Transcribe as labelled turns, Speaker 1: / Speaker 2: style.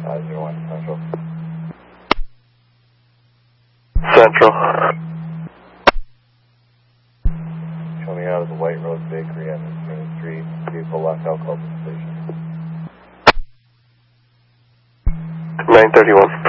Speaker 1: 501 Central.
Speaker 2: Central.
Speaker 1: Coming out of the White Rose Bakery on Main Street, vehicle lockout call to the station.
Speaker 2: 931.